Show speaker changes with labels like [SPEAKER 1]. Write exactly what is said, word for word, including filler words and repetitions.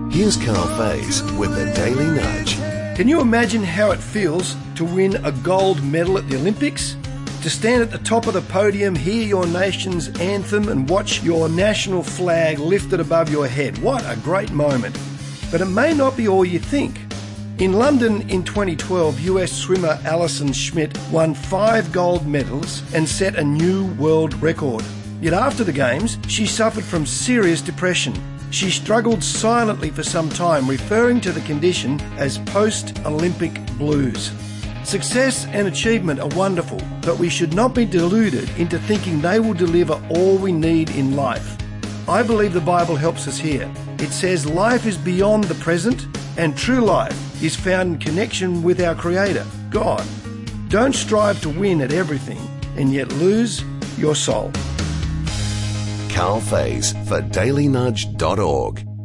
[SPEAKER 1] Here's Carl Faze with the Daily Nudge.
[SPEAKER 2] Can you imagine how it feels to win a gold medal at the Olympics? To stand at the top of the podium, hear your nation's anthem and watch your national flag lifted above your head. What a great moment. But it may not be all you think. In London in twenty twelve, U S swimmer Alison Schmidt won five gold medals and set a new world record. Yet after the Games, she suffered from serious depression. She struggled silently for some time, referring to the condition as post-Olympic blues. Success and achievement are wonderful, but we should not be deluded into thinking they will deliver all we need in life. I believe the Bible helps us here. It says life is beyond the present, and true life is found in connection with our Creator, God. Don't strive to win at everything and yet lose your soul.
[SPEAKER 1] Carl Faze for daily nudge dot org.